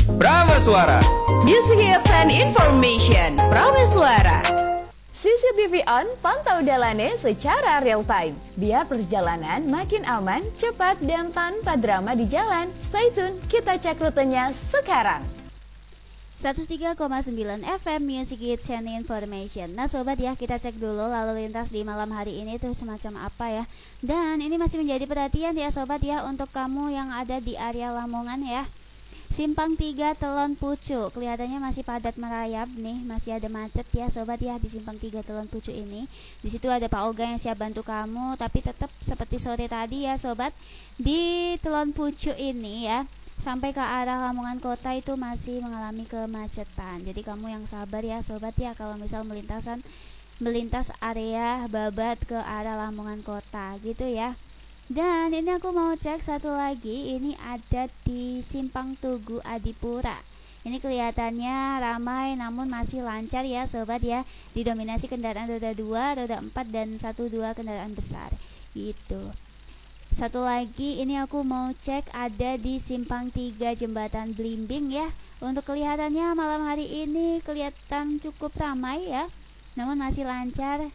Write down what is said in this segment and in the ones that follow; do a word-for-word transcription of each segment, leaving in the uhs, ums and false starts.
Prameswara. Music Hits and Information. Prameswara. C C T V on, pantau dalannya secara real time. Biar perjalanan makin aman, cepat, dan tanpa drama di jalan. Stay tune, kita cek rutenya sekarang. seratus tiga koma sembilan F M Music Hits and Information. Nah sobat ya, kita cek dulu lalu lintas di malam hari ini tuh semacam apa ya. Dan ini masih menjadi perhatian ya sobat ya, untuk kamu yang ada di area Lamongan ya. Simpang tiga Telon Pucuk, kelihatannya masih padat merayap nih, masih ada macet ya sobat ya di Simpang tiga Telon Pucuk ini. Di situ ada Pak Oga yang siap bantu kamu, tapi tetap seperti sore tadi ya sobat, di Telon Pucuk ini ya, sampai ke arah Lamongan Kota itu masih mengalami kemacetan. Jadi kamu yang sabar ya sobat ya, kalau misal melintasan melintas area Babat ke arah Lamongan Kota gitu ya. Dan ini aku mau cek satu lagi, ini ada di Simpang Tugu Adipura. Ini kelihatannya ramai namun masih lancar ya sobat ya, didominasi kendaraan roda dua, roda empat, dan satu dua kendaraan besar gitu. Satu lagi ini aku mau cek ada di Simpang tiga Jembatan Blimbing ya. Untuk kelihatannya malam hari ini kelihatan cukup ramai ya, namun masih lancar.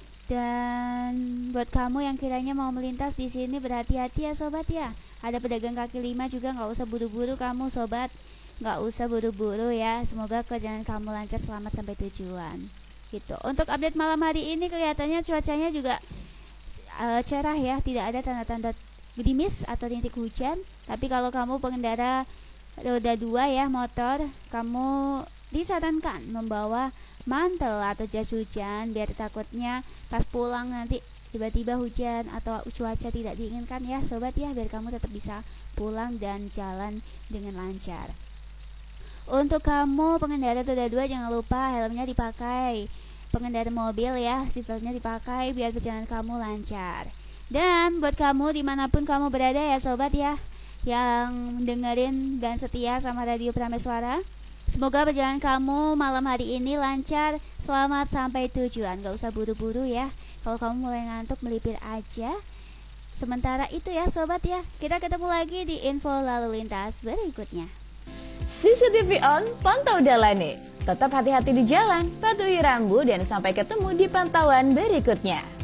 Dan buat kamu yang kiranya mau melintas di sini berhati-hati ya sobat ya. Ada pedagang kaki lima juga, nggak usah buru-buru kamu sobat, nggak usah buru-buru ya. Semoga perjalanan kamu lancar, selamat sampai tujuan gitu. Untuk update malam hari ini kelihatannya cuacanya juga uh, cerah ya, tidak ada tanda-tanda gerimis atau rintik hujan. Tapi kalau kamu pengendara roda dua ya motor, kamu disarankan membawa mantel atau jas hujan, biar takutnya pas pulang nanti tiba-tiba hujan atau cuaca tidak diinginkan ya sobat ya, biar kamu tetap bisa pulang dan jalan dengan lancar. Untuk kamu pengendara roda dua, jangan lupa helmnya dipakai. Pengendara mobil ya, seatbeltnya dipakai biar perjalanan kamu lancar. Dan buat kamu dimanapun kamu berada ya sobat ya, yang dengerin dan setia sama Radio Prameswara, semoga perjalanan kamu malam hari ini lancar, selamat sampai tujuan. Gak usah buru-buru ya, kalau kamu mulai ngantuk melipir aja. Sementara itu ya sobat ya, kita ketemu lagi di info lalu lintas berikutnya. C C T V on, pantau dalannya. Tetap hati-hati di jalan, patuhi rambu, dan sampai ketemu di pantauan berikutnya.